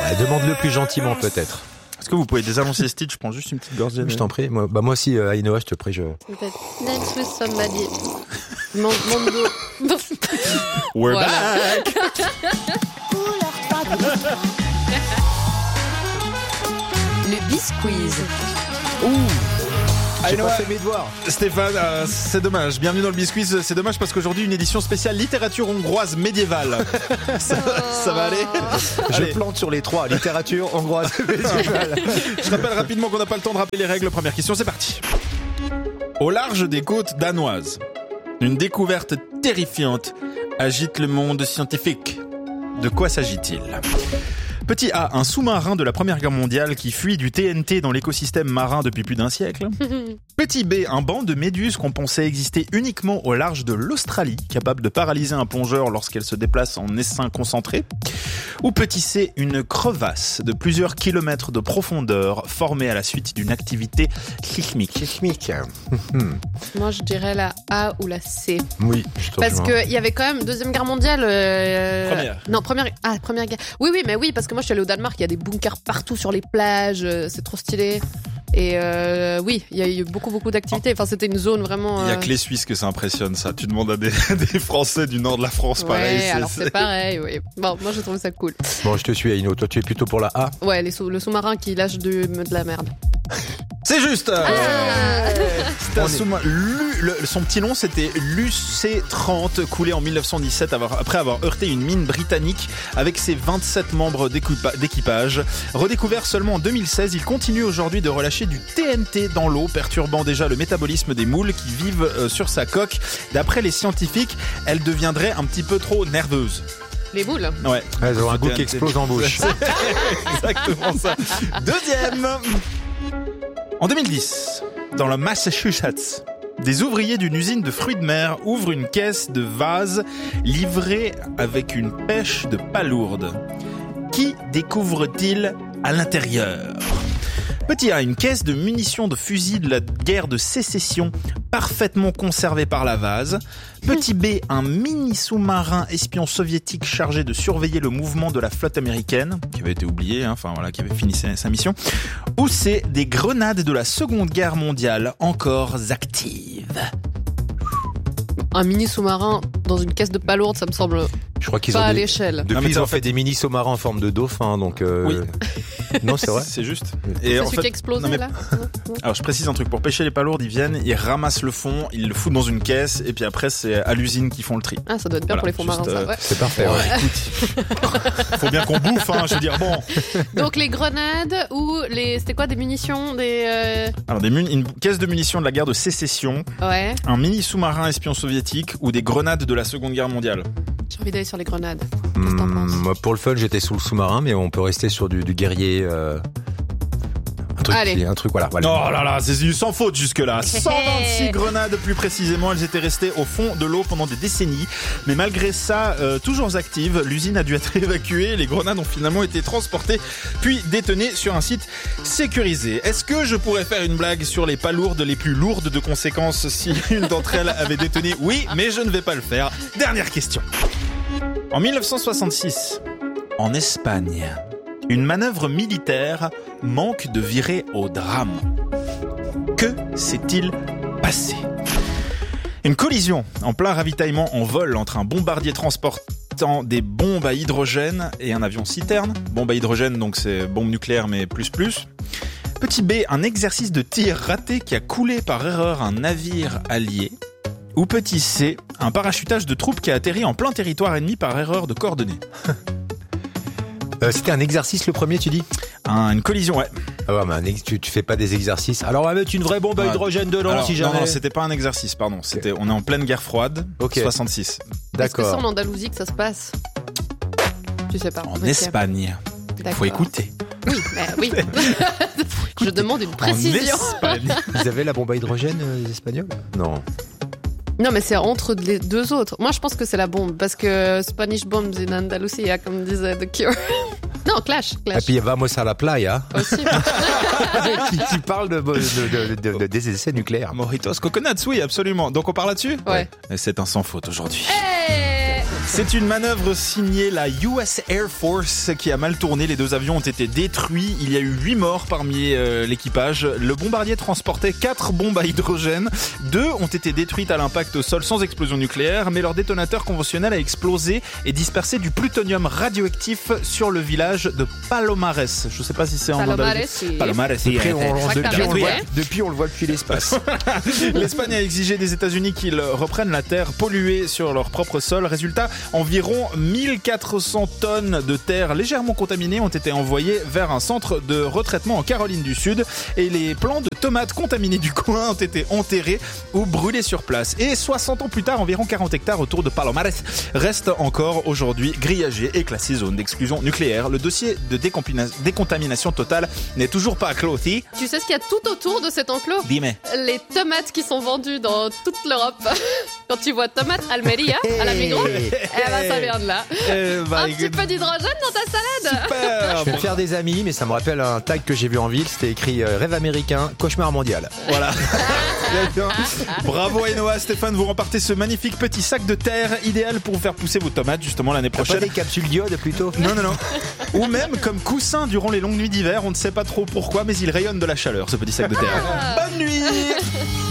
Demande-le plus gentiment peut-être. Est-ce que vous pouvez désannoncer Stitch? Je prends juste une petite gorgée. Je t'en prie. Moi aussi, Ainoa, je te prie. Peut-être Dance with somebody. Mondo. We're Voilà. back. Le Bisquiz. J'ai Ainoa. pas fait mes devoirs. Stéphane, c'est dommage. Bienvenue dans le Bisquiz. C'est dommage parce qu'aujourd'hui, une édition spéciale littérature hongroise médiévale. ça va aller? Je Allez. plante sur les 3. Littérature hongroise médiévale. Je rappelle rapidement qu'on n'a pas le temps de rappeler les règles. Première question, c'est parti. Au large des côtes danoises, une découverte terrifiante agite le monde scientifique. De quoi s'agit-il? Petit A, un sous-marin de la Première Guerre mondiale qui fuit du TNT dans l'écosystème marin depuis plus d'un siècle. Petit B, un banc de méduses qu'on pensait exister uniquement au large de l'Australie, capable de paralyser un plongeur lorsqu'elle se déplace en essaim concentré. Ou petit C, une crevasse de plusieurs kilomètres de profondeur formée à la suite d'une activité sismique. Sismique. Moi, je dirais la A ou la C. Oui, je te Parce rejoins. qu'il y avait quand même Deuxième Guerre mondiale. Première. Non, première guerre. Oui, mais oui, parce que moi, je suis allée au Danemark, il y a des bunkers partout sur les plages, c'est trop stylé. Et oui, il y a eu beaucoup d'activités. Enfin, c'était une zone vraiment. Il y a que les Suisses que ça impressionne, ça. Tu demandes à des Français du nord de la France, Ouais, pareil. alors c'est pareil, oui. Bon, moi, j'ai trouvé ça cool. Bon, je te suis, Aino. Toi, tu es plutôt pour la A. Ouais, le sous-marin qui lâche de la merde. C'est juste. C'était un sous-marin. Son petit nom, c'était l'UC-30, coulé en 1917 après avoir heurté une mine britannique avec ses 27 membres d'équipage. Redécouvert seulement en 2016, il continue aujourd'hui de relâcher du TNT dans l'eau, perturbant déjà le métabolisme des moules qui vivent sur sa coque. D'après les scientifiques, elle deviendrait un petit peu trop nerveuse. Les boules. Ouais. Elles ont un goût TNT. qui explose en bouche. C'est exactement ça. Deuxième. En 2010, dans le Massachusetts, des ouvriers d'une usine de fruits de mer ouvrent une caisse de vase livrée avec une pêche de palourde. Qui découvre-t-il à l'intérieur? Petit A, une caisse de munitions de fusils de la guerre de sécession parfaitement conservée par la vase. Petit B, un mini sous-marin espion soviétique chargé de surveiller le mouvement de la flotte américaine, qui avait été oublié, qui avait fini sa mission. Ou C, des grenades de la Seconde Guerre mondiale encore actives. Un mini sous-marin dans une caisse de palourde, ça me semble Je crois qu'ils pas ont à l'échelle. Depuis, Non, mais ils ont en fait des mini sous-marins en forme de dauphin, donc. Oui. Non, c'est vrai. C'est juste. C'est Et celui qui a explosé non, mais- là. Alors je précise un truc, pour pêcher les palourdes, ils viennent, ils ramassent le fond, ils le foutent dans une caisse, et puis après c'est à l'usine qu'ils font le tri. Ah, ça doit être bien Voilà, pour les fonds marins, juste, ça. Ouais. C'est parfait. Ouais. Faut bien qu'on bouffe, je veux dire, bon. Donc les grenades ou c'était quoi, des munitions, Alors une caisse de munitions de la guerre de sécession, Ouais. un mini sous-marin espion soviétique ou des grenades de la Seconde Guerre mondiale. J'ai envie d'aller sur les grenades. Qu'est-ce que t'en penses? Moi, pour le fun, j'étais sous le sous-marin, mais on peut rester sur du guerrier. Allez. Un truc, voilà. Oh là là, c'est sans faute jusque-là. 126 grenades plus précisément, elles étaient restées au fond de l'eau pendant des décennies. Mais malgré ça, toujours actives, l'usine a dû être évacuée. Les grenades ont finalement été transportées puis détenues sur un site sécurisé. Est-ce que je pourrais faire une blague sur les palourdes les plus lourdes de conséquences si une d'entre elles avait détenu? Oui, mais je ne vais pas le faire. Dernière question. En 1966, en Espagne, une manœuvre militaire manque de virer au drame. Que s'est-il passé? Une collision en plein ravitaillement en vol entre un bombardier transportant des bombes à hydrogène et un avion citerne. Bombe à hydrogène, donc c'est bombe nucléaire mais plus. Petit B, un exercice de tir raté qui a coulé par erreur un navire allié. Ou petit C, un parachutage de troupes qui a atterri en plein territoire ennemi par erreur de coordonnées. C'était un exercice le premier, tu dis? Une collision, ouais. Ah ouais, mais tu fais pas des exercices. Alors on va mettre une vraie bombe à hydrogène dedans, Alors, si jamais. Non, c'était pas un exercice, pardon. On est en pleine guerre froide, Ok. 66. Est-ce que c'est D'accord. en Andalousie que ça se passe? Tu sais pas. En Ok. Espagne. D'accord. Faut écouter. Oui, oui. Je demande une précision. En Espagne. Ils avaient la bombe à hydrogène, les Espagnols? Non. Non, mais c'est entre les deux autres. Moi, je pense que c'est la bombe, parce que Spanish bombs in Andalusia, comme disait The Cure. Non, Clash. Et puis Vamos a la playa, Aussi. qui parle des essais nucléaires. Mojitos coconuts, oui, absolument. Donc on parle là-dessus? Ouais. Et c'est un sans faute aujourd'hui. Hey, C'est une manœuvre signée la US Air Force qui a mal tourné. Les 2 avions ont été détruits. Il y a eu 8 morts parmi l'équipage. Le bombardier transportait 4 bombes à hydrogène. 2 ont été détruites à l'impact au sol sans explosion nucléaire, mais leur détonateur conventionnel a explosé et dispersé du plutonium radioactif sur le village de Palomares. Je ne sais pas si c'est en Andalousie. Palomares. Depuis, on le voit depuis l'espace. L'Espagne a exigé des États-Unis qu'ils reprennent la terre polluée sur leur propre sol. Résultat, environ 1400 tonnes de terre légèrement contaminées ont été envoyées vers un centre de retraitement en Caroline du Sud et les plants de tomates contaminés du coin ont été enterrés ou brûlés sur place. Et 60 ans plus tard, environ 40 hectares autour de Palomares restent encore aujourd'hui grillagés et classés zone d'exclusion nucléaire. Le dossier de décontamination totale n'est toujours pas clos. Tu sais ce qu'il y a tout autour de cet enclos ? Dis-moi. Les tomates qui sont vendues dans toute l'Europe. Quand tu vois tomate Almeria à la Migros, ça vient de là. Un petit peu d'hydrogène dans ta salade. Super. Je vais me faire des amis, mais ça me rappelle un tag que j'ai vu en ville. C'était écrit rêve américain, cauchemar mondial. Voilà. Bravo Ainoa, Stéphane, vous remportez ce magnifique petit sac de terre idéal pour faire pousser vos tomates justement l'année prochaine. Pas des capsules d'iode plutôt ? Non. Ou même comme coussin durant les longues nuits d'hiver, on ne sait pas trop pourquoi, mais il rayonne de la chaleur ce petit sac de terre. Bonne nuit.